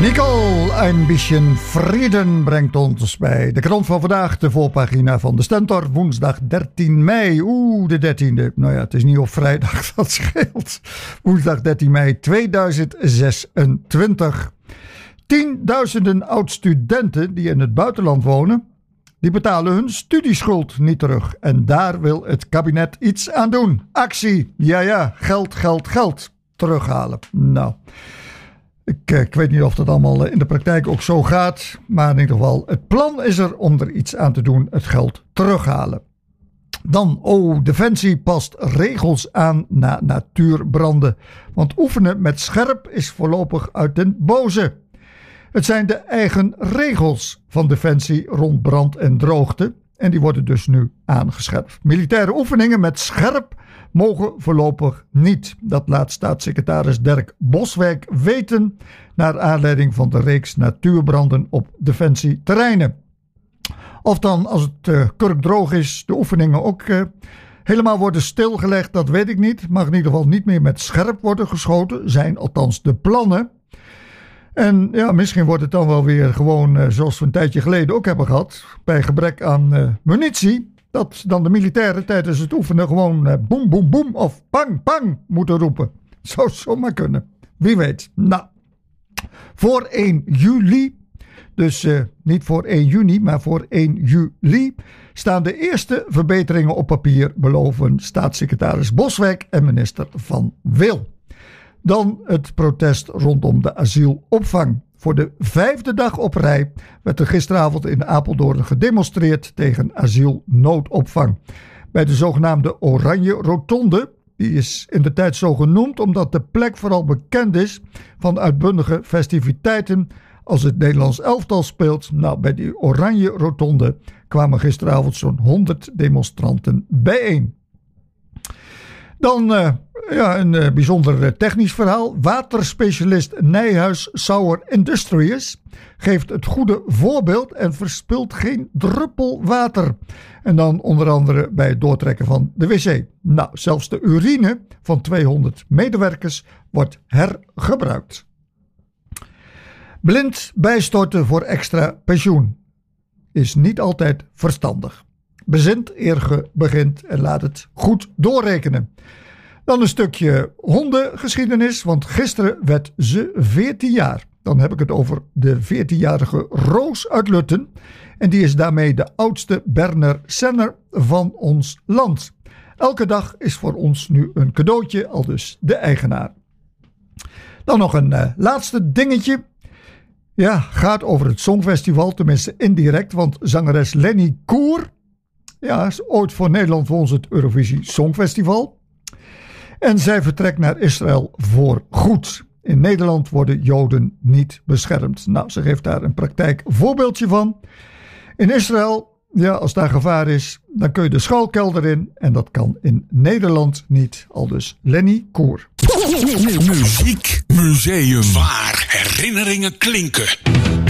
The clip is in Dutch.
Nicole, een beetje Frieden brengt ons bij de krant van vandaag. De voorpagina van de Stentor, woensdag 13 mei. De 13e. Nou ja, het is niet op vrijdag, dat scheelt. Woensdag 13 mei 2026. Tienduizenden oud-studenten die in het buitenland wonen, die betalen hun studieschuld niet terug. En daar wil het kabinet iets aan doen. Actie, ja, geld terughalen. Nou, ik weet niet of dat allemaal in de praktijk ook zo gaat. Maar in ieder geval, het plan is er om er iets aan te doen. Het geld terughalen. Dan, Defensie past regels aan na natuurbranden. Want oefenen met scherp is voorlopig uit den boze. Het zijn de eigen regels van Defensie rond brand en droogte. En die worden dus nu aangescherpt. Militaire oefeningen met scherp mogen voorlopig niet. Dat laat staatssecretaris Dirk Boswijk weten naar aanleiding van de reeks natuurbranden op defensieterreinen. Of dan, als het kurkdroog is, de oefeningen ook helemaal worden stilgelegd, dat weet ik niet. Mag in ieder geval niet meer met scherp worden geschoten, zijn althans de plannen. En ja, misschien wordt het dan wel weer gewoon zoals we een tijdje geleden ook hebben gehad, bij gebrek aan munitie, dat dan de militairen tijdens het oefenen gewoon boem, boem, boem of pang, pang moeten roepen. Zou zomaar kunnen. Wie weet. Nou, voor 1 juli, dus niet voor 1 juni, maar voor 1 juli, staan de eerste verbeteringen op papier, beloven staatssecretaris Boswijk en minister Van Wil. Dan het protest rondom de asielopvang. Voor de 5e dag op rij werd er gisteravond in Apeldoorn gedemonstreerd tegen asielnoodopvang. Bij de zogenaamde Oranje Rotonde, die is in de tijd zo genoemd omdat de plek vooral bekend is van uitbundige festiviteiten als het Nederlands elftal speelt. Nou, bij die Oranje Rotonde kwamen gisteravond zo'n 100 demonstranten bijeen. Dan een bijzonder technisch verhaal. Waterspecialist Nijhuis Sauer Industries geeft het goede voorbeeld en verspilt geen druppel water. En dan onder andere bij het doortrekken van de wc. Nou, zelfs de urine van 200 medewerkers wordt hergebruikt. Blind bijstorten voor extra pensioen is niet altijd verstandig. Bezint eer ge begint en laat het goed doorrekenen. Dan een stukje hondengeschiedenis, want gisteren werd ze 14 jaar. Dan heb ik het over de 14-jarige Roos uit Lutten. En die is daarmee de oudste Berner Senner van ons land. Elke dag is voor ons nu een cadeautje, aldus de eigenaar. Dan nog een laatste dingetje. Ja, gaat over het Songfestival, tenminste indirect, want zangeres Lenny Koer, ja, is ooit voor Nederland won ze het Eurovisie Songfestival. En zij vertrekt naar Israël voor goed. In Nederland worden Joden niet beschermd. Nou, ze geeft daar een praktijkvoorbeeldje van. In Israël, ja, als daar gevaar is, dan kun je de schuilkelder in. En dat kan in Nederland niet. Aldus Lenny Koer. Muziek Museum. Waar herinneringen klinken.